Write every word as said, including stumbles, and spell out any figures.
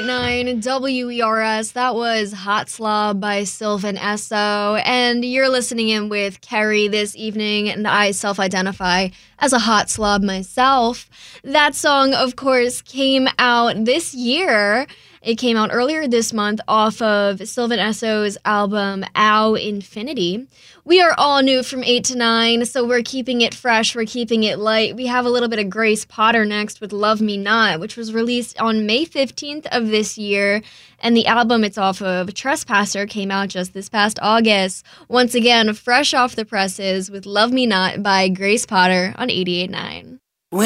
eighty-eight point nine W E R S. That was Hot Slob by Sylvan Esso. And you're listening in with Kerry this evening, and I self-identify as a hot slob myself. That song, of course, came out this year. It came out earlier this month off of Sylvan Esso's album, Ow Infinity. We are all new from eight to nine, so we're keeping it fresh, we're keeping it light. We have a little bit of Grace Potter next with Love Me Not, which was released on May fifteenth of this year, and the album it's off of, Trespasser, came out just this past August. Once again, fresh off the presses with Love Me Not by Grace Potter on eighty-eight point nine.